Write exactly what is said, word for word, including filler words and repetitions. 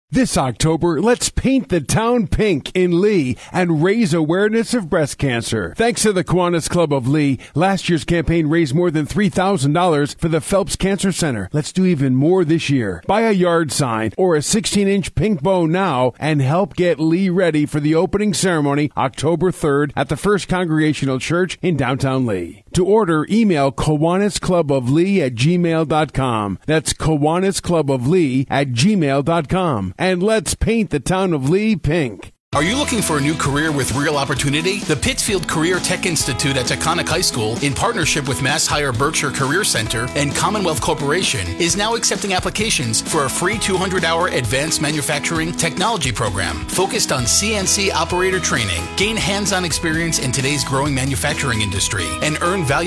This October, let's paint the town pink in Lee and raise awareness of breast cancer. Thanks to the Kiwanis Club of Lee, last year's campaign raised more than three thousand dollars for the Phelps Cancer Center. Let's do even more this year. Buy a yard sign or a sixteen-inch pink bow now and help get Lee ready for the opening ceremony October third at the First Congregational Church in downtown Lee. To order, email Kiwanis Club of Lee at gmail dot com. That's Kiwanis Club of Lee at gmail dot com. And let's paint the town of Lee pink. Are you looking for a new career with real opportunity? The Pittsfield Career Tech Institute at Taconic High School, in partnership with Mass Hire Berkshire Career Center and Commonwealth Corporation, is now accepting applications for a free two hundred hour advanced manufacturing technology program focused on C N C operator training. Gain hands-on experience in today's growing manufacturing industry and earn value